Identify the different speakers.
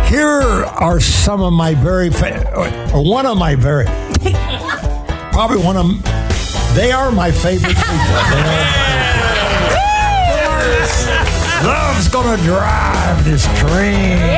Speaker 1: Here are some of my one of my probably one of them. They are my favorite people. Love's gonna drive this train.